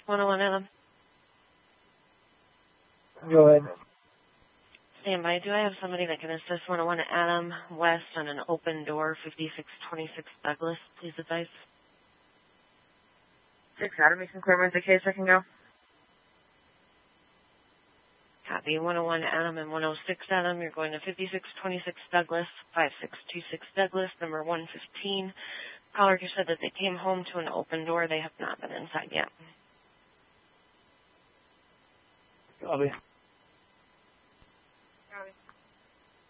101 Adam. Go ahead. Stand by. Do I have somebody that can assist 101 Adam West on an open door, 5626 Douglas? Please advise. 6 Adam, you can clear me with the case. I can go. Copy. 101 Adam and 106 Adam. You're going to 5626 Douglas, 5626 Douglas, number 115. Caller, you said that they came home to an open door. They have not been inside yet. Copy.